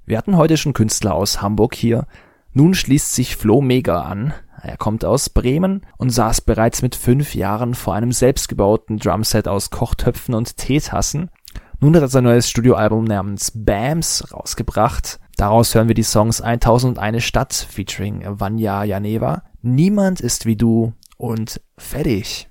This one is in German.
Wir hatten heute schon Künstler aus Hamburg hier. Nun schließt sich Flo Mega an. Er kommt aus Bremen und saß bereits mit 5 Jahren vor einem selbstgebauten Drumset aus Kochtöpfen und Teetassen. Nun hat er sein neues Studioalbum namens BAMS rausgebracht. Daraus hören wir die Songs 1001 Stadt featuring Vanya Janeva, Niemand ist wie du und Fertig.